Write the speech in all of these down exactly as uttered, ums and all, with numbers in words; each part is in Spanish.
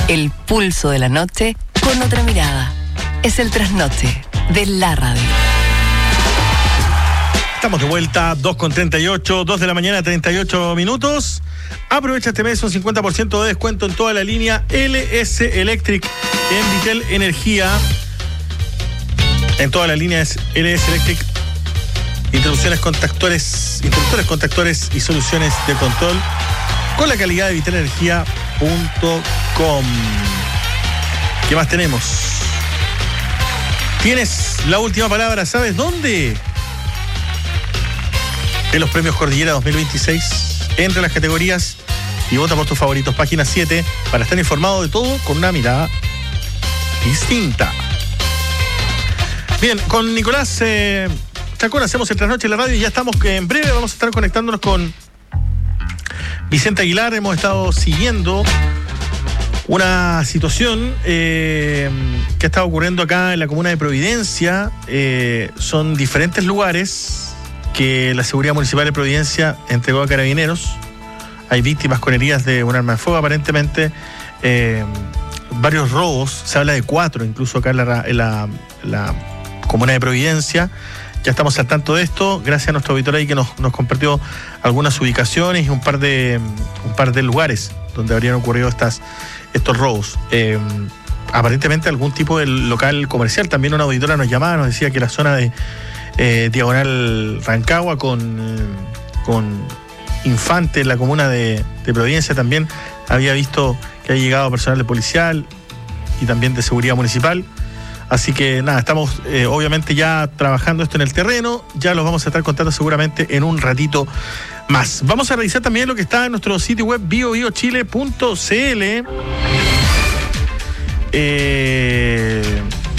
El pulso de la noche con otra mirada. Es el trasnoche de la radio. Estamos de vuelta, dos con treinta y ocho, dos de la mañana, treinta y ocho minutos. Aprovecha este mes un cincuenta por ciento de descuento en toda la línea L S Electric en Vitel Energía. En toda la línea es L S Electric. Introducciones, contactores, interruptores, contactores y soluciones de control con la calidad de vitel energía punto com. ¿Qué más tenemos? Tienes la última palabra, ¿sabes dónde? En los premios Cordillera dos mil veintiséis, entre las categorías y vota por tus favoritos. Página siete, para estar informado de todo con una mirada distinta. Bien, con Nicolás eh, Chacón hacemos el trasnoche en la radio y ya estamos, que en breve vamos a estar conectándonos con Vicente Aguilar. Hemos estado siguiendo una situación eh, que está ocurriendo acá en la comuna de Providencia. Eh, son diferentes lugares que la Seguridad Municipal de Providencia entregó a Carabineros. Hay víctimas con heridas de un arma de fuego, aparentemente. Eh, varios robos, se habla de cuatro, incluso acá en la, en la, la comuna de Providencia. Ya estamos al tanto de esto, gracias a nuestro auditor ahí que nos, nos compartió algunas ubicaciones y un par de, un par de lugares donde habrían ocurrido estas, estos robos. Eh, aparentemente algún tipo de local comercial. También una auditora nos llamaba, nos decía que la zona de Eh, Diagonal Rancagua con, eh, con Infante en la comuna de, de Providencia también había visto que ha llegado personal de policial y también de seguridad municipal. Así que nada, estamos eh, obviamente ya trabajando esto en el terreno. Ya los vamos a estar contando seguramente en un ratito más. Vamos a revisar también lo que está en nuestro sitio web bio bio chile punto c l. Eh...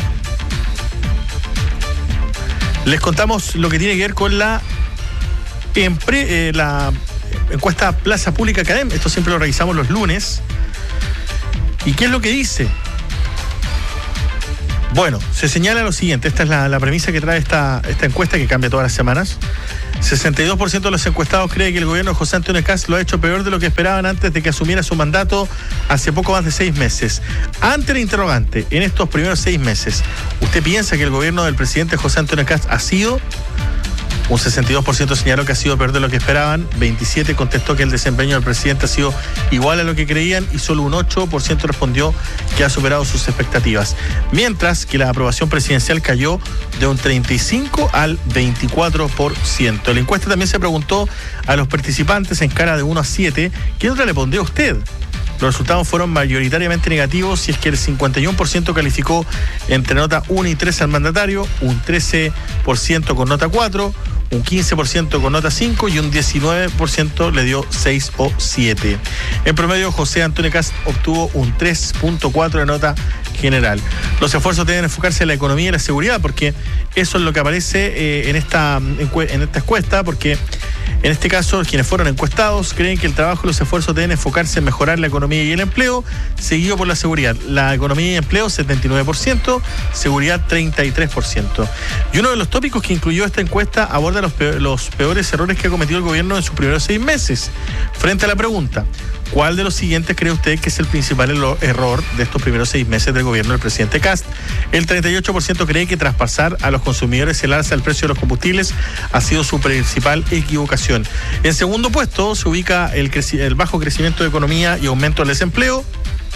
Les contamos lo que tiene que ver con la, empre, eh, la encuesta Plaza Pública Cadem. Esto siempre lo revisamos los lunes. ¿Y qué es lo que dice? Bueno, se señala lo siguiente. Esta es la, la premisa que trae esta, esta encuesta, que cambia todas las semanas. sesenta y dos por ciento de los encuestados cree que el gobierno de José Antonio Kast lo ha hecho peor de lo que esperaban antes de que asumiera su mandato hace poco más de seis meses. Ante el interrogante, en estos primeros seis meses, ¿usted piensa que el gobierno del presidente José Antonio Kast ha sido? Un sesenta y dos por ciento señaló que ha sido peor de lo que esperaban, veintisiete por ciento contestó que el desempeño del presidente ha sido igual a lo que creían y solo un ocho por ciento respondió que ha superado sus expectativas. Mientras que la aprobación presidencial cayó de un treinta y cinco al veinticuatro por ciento. La encuesta también se preguntó a los participantes en escala de uno a siete, ¿qué nota le pondría usted? Los resultados fueron mayoritariamente negativos, y es que el cincuenta y uno por ciento calificó entre nota uno y tres al mandatario, un trece por ciento con nota cuatro, un quince por ciento con nota cinco y un diecinueve por ciento le dio seis o siete. En promedio, José Antonio Kast obtuvo un tres punto cuatro de nota general. Los esfuerzos deben enfocarse en la economía y la seguridad, porque eso es lo que aparece eh, en esta en esta encuesta, porque en este caso, quienes fueron encuestados creen que el trabajo y los esfuerzos deben enfocarse en mejorar la economía y el empleo, seguido por la seguridad. La economía y empleo, setenta y nueve por ciento, seguridad, treinta y tres por ciento. Y uno de los tópicos que incluyó esta encuesta aborda los, peor, los peores errores que ha cometido el gobierno en sus primeros seis meses. Frente a la pregunta, ¿cuál de los siguientes cree usted que es el principal error de estos primeros seis meses del gobierno del presidente Kast? El treinta y ocho por ciento cree que traspasar a los consumidores el alza del precio de los combustibles ha sido su principal equivocación. En segundo puesto se ubica el, creci- el bajo crecimiento de economía y aumento del desempleo,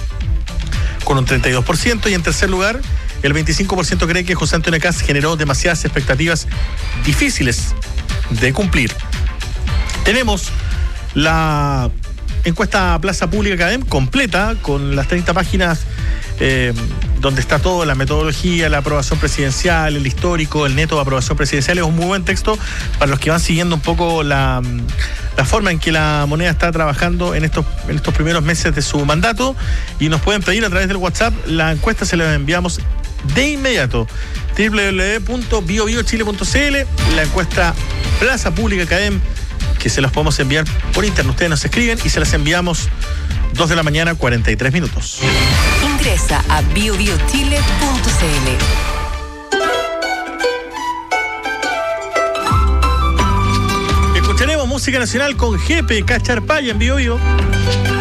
con un treinta y dos por ciento. Y en tercer lugar, el veinticinco por ciento cree que José Antonio Kast generó demasiadas expectativas difíciles de cumplir. Tenemos la encuesta Plaza Pública Cadem completa, con las treinta páginas eh, donde está todo, la metodología, la aprobación presidencial, el histórico, el neto de aprobación presidencial. Es un muy buen texto para los que van siguiendo un poco la, la forma en que la moneda está trabajando en estos, en estos primeros meses de su mandato, y nos pueden pedir a través del WhatsApp. La encuesta se la enviamos de inmediato. doble u doble u doble u punto bio bio chile punto c l, la encuesta Plaza Pública Cadem, que se las podemos enviar por internet. Ustedes nos escriben y se las enviamos dos de la mañana, cuarenta y tres minutos. Ingresa a bio bio chile punto c l. Escucharemos música nacional con Jepe Cacharpaya en Bio Bio.